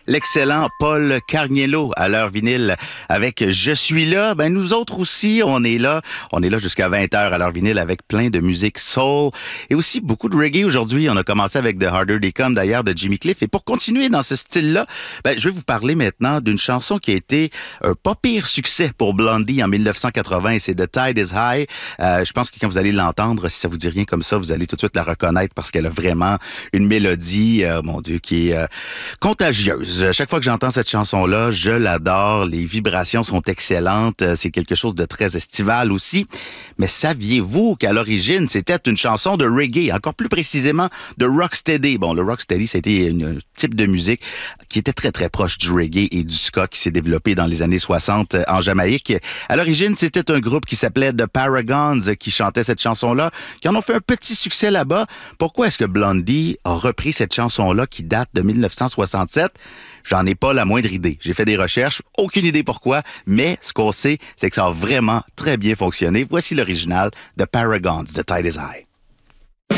l'excellent Paul Carniello à l'heure vinyle avec Je suis là. Ben nous autres aussi, on est là jusqu'à 20h à l'heure vinyle avec plein de musique soul et aussi beaucoup de reggae aujourd'hui. On a commencé avec The Harder They Come d'ailleurs de Jimmy Cliff et pour continuer dans ce style-là, ben je vais vous parler maintenant d'une chanson qui a été un pas pire succès pour Blondie en 1980 et c'est The Tide is High. Je pense que quand vous allez l'entendre, si ça vous dit rien comme ça, vous allez tout de suite la reconnaître parce qu'elle a vraiment une mélodie, mon Dieu, qui est contagieuse. Chaque fois que j'entends cette chanson-là, je l'adore. Les vibrations sont excellentes. C'est quelque chose de très estival aussi. Mais saviez-vous qu'à l'origine, c'était une chanson de reggae, encore plus précisément de rocksteady. Bon, le rocksteady, c'était un type de musique qui était très, très proche du reggae et du ska qui s'est développé dans les années 60 en Jamaïque. À l'origine, c'était un groupe qui s'appelait The Paragons qui chantait cette chanson-là, qui en ont fait un petit succès là-bas. Pourquoi est-ce que Blondie a repris cette chanson-là qui date de 1967? J'en ai pas la moindre idée. J'ai fait des recherches, aucune idée pourquoi, mais ce qu'on sait, c'est que ça a vraiment très bien fonctionné. Voici l'original de Paragons, The Tide is High.